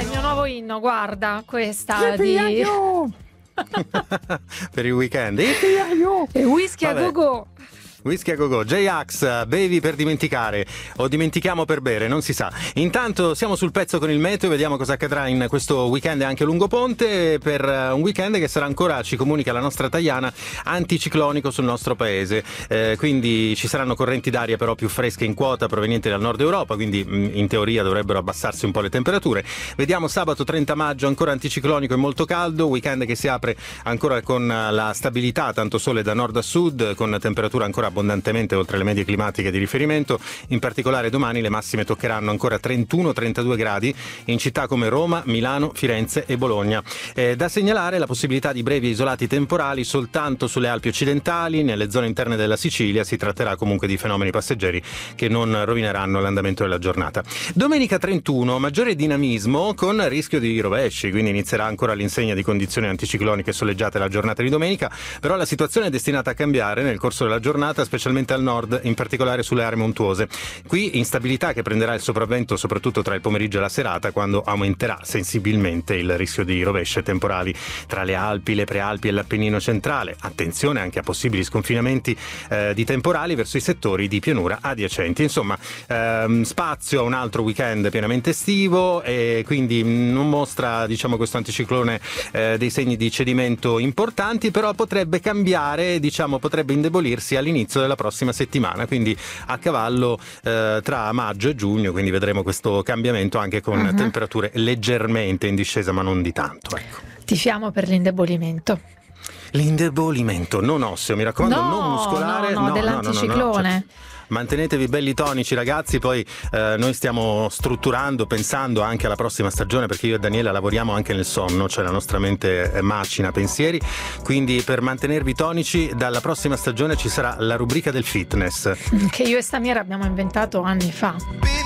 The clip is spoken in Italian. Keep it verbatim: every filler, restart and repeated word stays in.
il mio nuovo inno, guarda, questa Yippee, di... io. Per il weekend. E whisky a Vabbè. go-go. Whisky a go-go, J-Ax, bevi per dimenticare o dimentichiamo per bere, non si sa. Intanto siamo sul pezzo con il meteo, vediamo cosa accadrà in questo weekend e anche lungo ponte, per un weekend che sarà ancora, ci comunica la nostra Taiana, anticiclonico sul nostro paese, eh, quindi ci saranno correnti d'aria però più fresche in quota provenienti dal nord Europa, quindi mh, in teoria dovrebbero abbassarsi un po' le temperature. Vediamo sabato trenta maggio ancora anticiclonico e molto caldo, weekend che si apre ancora con la stabilità, tanto sole da nord a sud, con temperatura ancora abbondantemente oltre le medie climatiche di riferimento. In particolare domani le massime toccheranno ancora trentuno trentadue gradi in città come Roma, Milano, Firenze e Bologna. Eh, da segnalare la possibilità di brevi e isolati temporali soltanto sulle Alpi occidentali, nelle zone interne della Sicilia. Si tratterà comunque di fenomeni passeggeri che non rovineranno l'andamento della giornata. Domenica trentuno, maggiore dinamismo con rischio di rovesci, quindi inizierà ancora l'insegna di condizioni anticicloniche soleggiate la giornata di domenica, però la situazione è destinata a cambiare nel corso della giornata, specialmente al nord, in particolare sulle aree montuose. Qui instabilità che prenderà il sopravvento soprattutto tra il pomeriggio e la serata, quando aumenterà sensibilmente il rischio di rovesce temporali tra le Alpi, le Prealpi e l'Appennino centrale. Attenzione anche a possibili sconfinamenti eh, di temporali verso i settori di pianura adiacenti. Insomma, ehm, spazio a un altro weekend pienamente estivo, e quindi non mostra, diciamo, questo anticiclone eh, dei segni di cedimento importanti, però potrebbe cambiare, diciamo, potrebbe indebolirsi all'inizio della prossima settimana, quindi a cavallo eh, tra maggio e giugno, quindi vedremo questo cambiamento anche con uh-huh. temperature leggermente in discesa, ma non di tanto, ecco. Tifiamo per l'indebolimento. L'indebolimento non osseo, mi raccomando, no, non muscolare, no, no, no, dell'anticiclone. no, no, no, cioè, mantenetevi belli tonici, ragazzi. Poi eh, noi stiamo strutturando, pensando anche alla prossima stagione, perché io e Daniela lavoriamo anche nel sonno, cioè la nostra mente macina pensieri, quindi per mantenervi tonici dalla prossima stagione ci sarà la rubrica del fitness che io e Samira abbiamo inventato anni fa.